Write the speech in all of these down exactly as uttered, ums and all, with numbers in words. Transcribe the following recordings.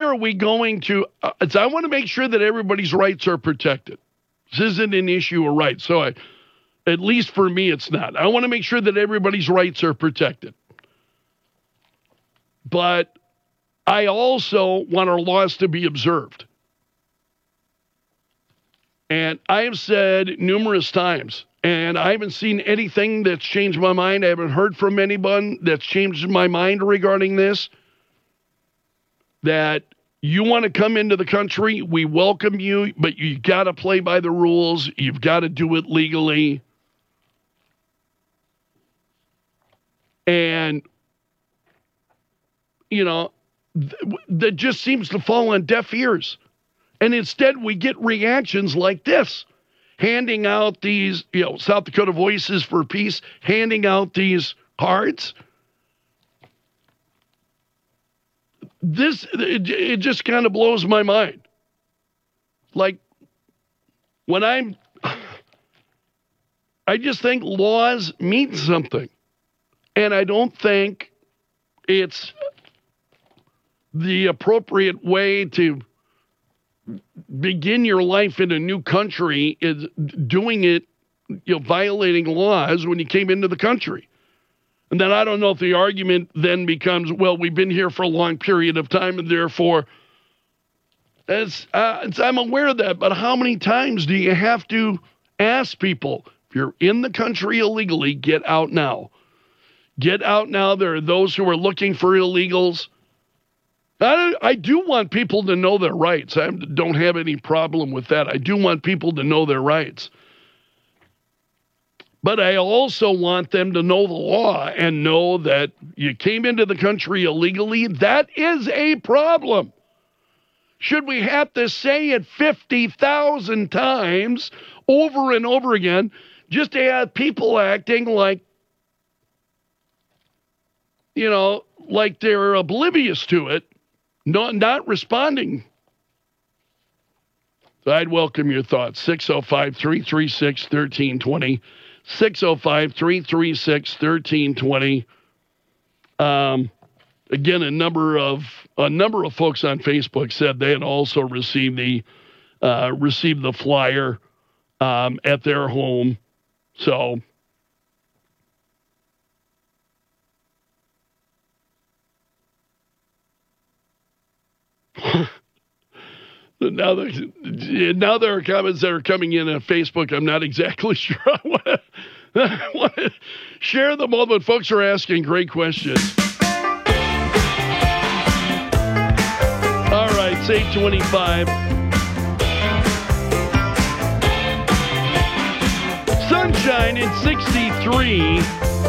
are we going to, uh, I want to make sure that everybody's rights are protected. This isn't an issue of rights. So I, at least for me, it's not. I want to make sure that everybody's rights are protected. But I also want our laws to be observed. And I have said numerous times, and I haven't seen anything that's changed my mind. I haven't heard from anyone that's changed my mind regarding this, that you want to come into the country, we welcome you, but you got to play by the rules. You've got to do it legally. And, you know, th- that just seems to fall on deaf ears. And instead, we get reactions like this, handing out these, you know, South Dakota Voices for Peace, handing out these cards. This, it, it just kind of blows my mind. Like, when I'm, I just think laws mean something. And I don't think it's the appropriate way to begin your life in a new country is doing it, you know, violating laws when you came into the country. And then I don't know if the argument then becomes, well, we've been here for a long period of time and therefore, as, uh, it's, I'm aware of that, but how many times do you have to ask people, if you're in the country illegally, get out now. Get out now. There are those who are looking for illegals. I, I do want people to know their rights. I don't have any problem with that. I do want people to know their rights. But I also want them to know the law and know that you came into the country illegally. That is a problem. Should we have to say it fifty thousand times over and over again just to have people acting like, you know, like they're oblivious to it? Not, not responding. So I'd welcome your thoughts. six oh five, three three six, one three two zero. six oh five, three three six, one three two zero. Um, again, a number of a number of folks on Facebook said they had also received the uh, received the flyer um, at their home. So. Now there, now there are comments that are coming in on Facebook. I'm not exactly sure I want to, I want to share them all, but folks are asking great questions. All right, it's eight twenty-five. Sunshine in sixty-three.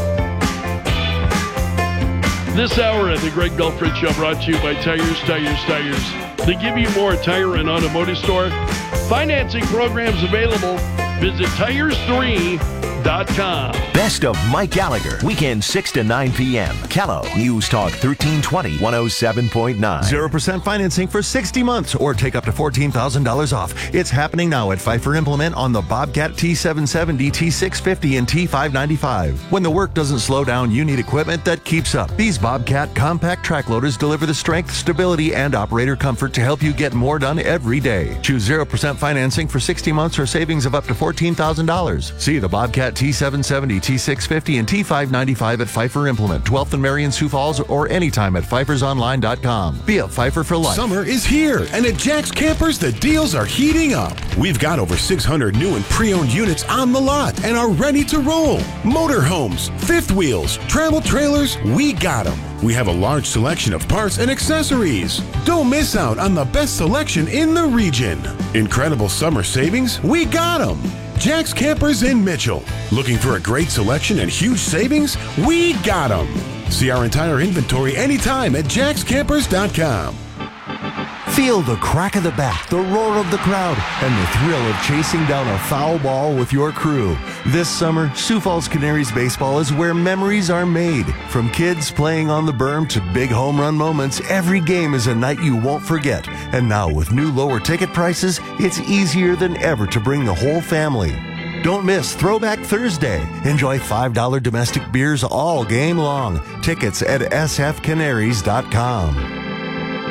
This hour at the Greg Belfrich Show brought to you by Tires, Tires, Tires. They give you more tire and automotive store. Financing programs available. Visit tires three dot com. Best of Mike Gallagher. Weekend six to nine p.m. Callow News Talk thirteen twenty, one oh seven point nine. zero percent financing for sixty months or take up to fourteen thousand dollars off. It's happening now at Pfeiffer Implement on the Bobcat T seven seventy, T six fifty, and T five ninety-five. When the work doesn't slow down, you need equipment that keeps up. These Bobcat compact track loaders deliver the strength, stability, and operator comfort to help you get more done every day. Choose zero percent financing for sixty months or savings of up to fourteen thousand dollars. See the Bobcat T seven seventy, T six fifty, and T five ninety-five at Pfeiffer Implement, twelfth and Marion, Sioux Falls, or anytime at Pfeiffer's Online dot com. Be a Pfeiffer for life. Summer is here, and at Jack's Campers, the deals are heating up. We've got over six hundred new and pre-owned units on the lot and are ready to roll. Motorhomes, fifth wheels, travel trailers, we got them. We have a large selection of parts and accessories. Don't miss out on the best selection in the region. Incredible summer savings, we got them. Jack's Campers in Mitchell. Looking for a great selection and huge savings? We got them. See our entire inventory anytime at jacks campers dot com. Feel the crack of the bat, the roar of the crowd, and the thrill of chasing down a foul ball with your crew. This summer, Sioux Falls Canaries baseball is where memories are made. From kids playing on the berm to big home run moments, every game is a night you won't forget. And now with new lower ticket prices, it's easier than ever to bring the whole family. Don't miss Throwback Thursday. Enjoy five dollars domestic beers all game long. Tickets at s f canaries dot com.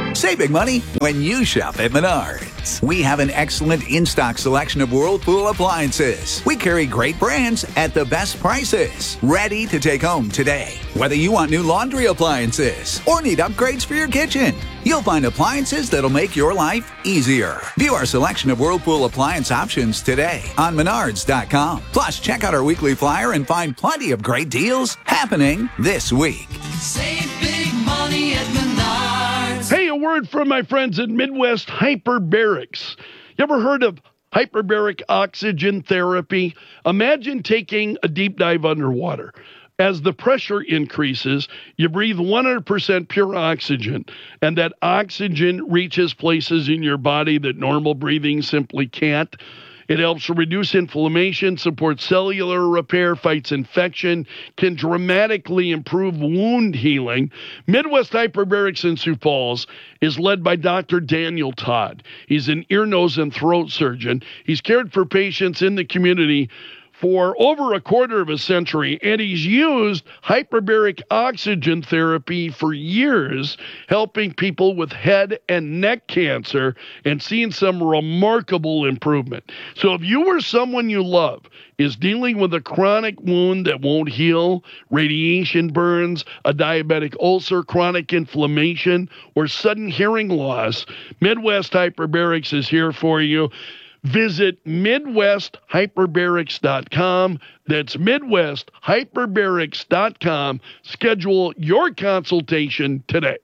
Save big money when you shop at Menards. We have an excellent in-stock selection of Whirlpool appliances. We carry great brands at the best prices. Ready to take home today. Whether you want new laundry appliances or need upgrades for your kitchen, you'll find appliances that'll make your life easier. View our selection of Whirlpool appliance options today on Menards dot com. Plus, check out our weekly flyer and find plenty of great deals happening this week. Save big money at Menards. Hey, a word from my friends at Midwest Hyperbarics. You ever heard of hyperbaric oxygen therapy? Imagine taking a deep dive underwater. As the pressure increases, you breathe one hundred percent pure oxygen, and that oxygen reaches places in your body that normal breathing simply can't. It helps to reduce inflammation, supports cellular repair, fights infection, can dramatically improve wound healing. Midwest Hyperbarics in Sioux Falls is led by Doctor Daniel Todd. He's an ear, nose, and throat surgeon. He's cared for patients in the community for over a quarter of a century, and he's used hyperbaric oxygen therapy for years, helping people with head and neck cancer and seeing some remarkable improvement. So if you or someone you love is dealing with a chronic wound that won't heal, radiation burns, a diabetic ulcer, chronic inflammation, or sudden hearing loss, Midwest Hyperbarics is here for you. Visit Midwest Hyperbarics dot com. That's Midwest Hyperbarics dot com. Schedule your consultation today.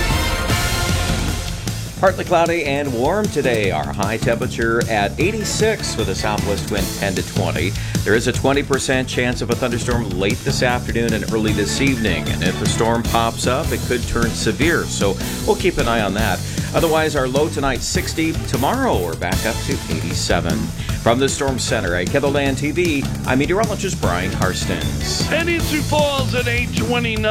Partly cloudy and warm today. Our high temperature at eighty-six with a southwest wind ten to twenty. There is a twenty percent chance of a thunderstorm late this afternoon and early this evening. And if the storm pops up, it could turn severe. So we'll keep an eye on that. Otherwise, our low tonight sixty. Tomorrow, we're back up to eighty-seven. From the Storm Center at KENDALLAND T V, I'm meteorologist Brian Karstens. And in Sioux Falls at eight twenty-nine.